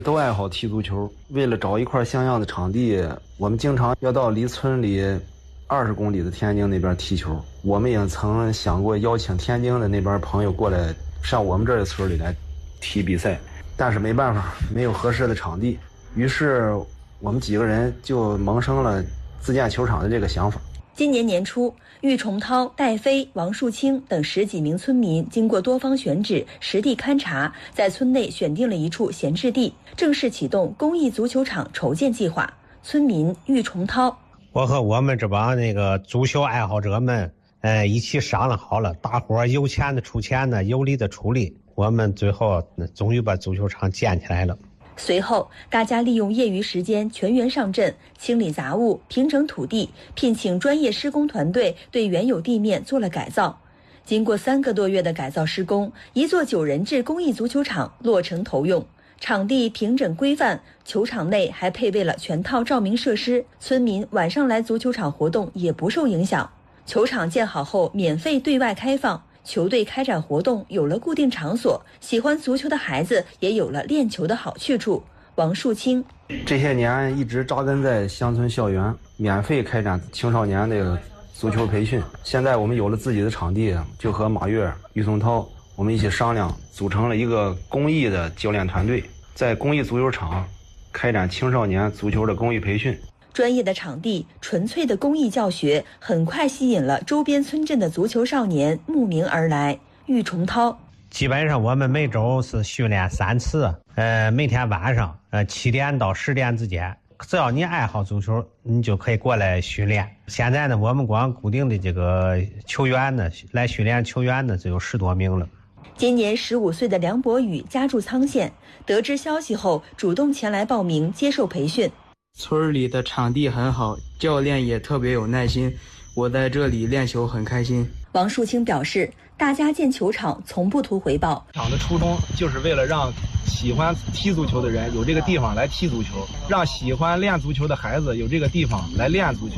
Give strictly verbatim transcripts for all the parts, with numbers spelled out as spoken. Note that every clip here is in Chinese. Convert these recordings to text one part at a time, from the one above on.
都爱好踢足球。为了找一块像样的场地，我们经常要到离村里二十公里的天津那边踢球。我们也曾想过邀请天津的那边朋友过来上我们这儿的村里来踢比赛，但是没办法，没有合适的场地。于是我们几个人就萌生了自建球场的这个想法。 今年年初，郁崇涛、戴飞、王树清等十几名村民经过多方选址、实地勘察，在村内选定了一处闲置地，正式启动公益足球场筹建计划。村民郁崇涛： 我和我们这帮那个足球爱好者们，呃，一起商量好了，大伙儿有钱的出钱呢，有力的出力，我们最后终于把足球场建起来了。 随后，大家利用业余时间全员上阵，清理杂物、平整土地，聘请专业施工团队对原有地面做了改造。经过三个多月的改造施工，一座九人制公益足球场落成投用。场地平整规范，球场内还配备了全套照明设施，村民晚上来足球场活动也不受影响。球场建好后，免费对外开放。球队开展活动有了固定场所，喜欢足球的孩子也有了练球的好去处。王树清： 这些年一直扎根在乡村校园，免费开展青少年的足球培训。现在我们有了自己的场地，就和马跃、郁崇涛我们一起商量，组成了一个公益的教练团队，在公益足球场开展青少年足球的公益培训。 专业的场地，纯粹的公益教学，很快吸引了周边村镇的足球少年慕名而来。郁崇涛： 基本上我们每周是训练三次，呃，每天晚上呃七点到十点之间，只要你爱好足球，你就可以过来训练。现在呢，我们光固定的这个球员呢，来训练球员呢，就有十多名了。 今年十五岁的梁博宇家住沧县，得知消息后，主动前来报名接受培训。 村里的场地很好，教练也特别有耐心，我在这里练球很开心。 王树清表示，大家建球场从不图回报， 场的初衷就是为了让喜欢踢足球的人有这个地方来踢足球，让喜欢练足球的孩子有这个地方来练足球。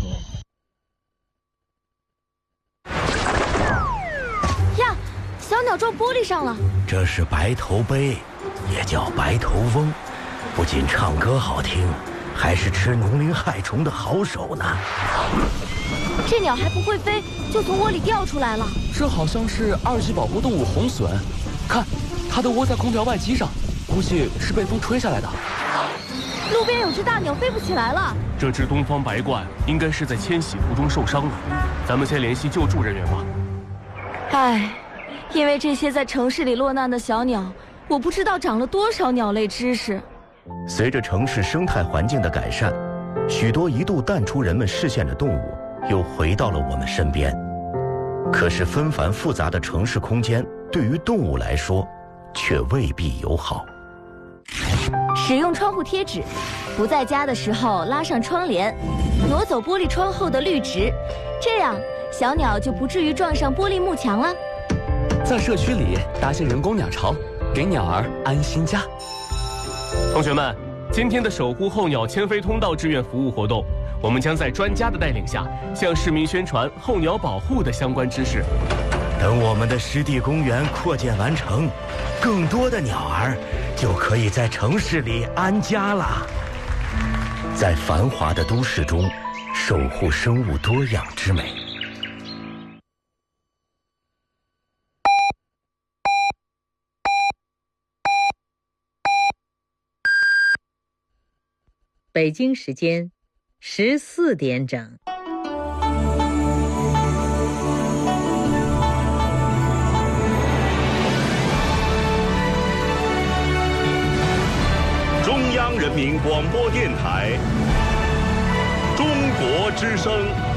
呀，小鸟撞玻璃上了。 这是白头鹎，也叫白头翁，不仅唱歌好听，还是吃农林害虫的好手呢。 这鸟还不会飞，就从窝里掉出来了。 这好像是二级保护动物红隼，看，它都窝在空调外机上，估计是被风吹下来的。 路边有只大鸟飞不起来了。 这只东方白鹳应该是在迁徙途中受伤了，咱们先联系救助人员吧。 唉，因为这些在城市里落难的小鸟，我不知道长了多少鸟类知识。 随着城市生态环境的改善，许多一度淡出人们视线的动物又回到了我们身边。可是纷繁复杂的城市空间对于动物来说却未必友好。 使用窗户贴纸，不在家的时候拉上窗帘，挪走玻璃窗后的绿植，这样小鸟就不至于撞上玻璃幕墙了。 在社区里搭些人工鸟巢，给鸟儿安心家。同学们，今天的守护候鸟迁飞通道志愿服务活动，我们将在专家的带领下，向市民宣传候鸟保护的相关知识。 等我们的湿地公园扩建完成，更多的鸟儿就可以在城市里安家了。在繁华的都市中，守护生物多样之美。 北京时间十四点整。 中央人民广播电台，中国之声。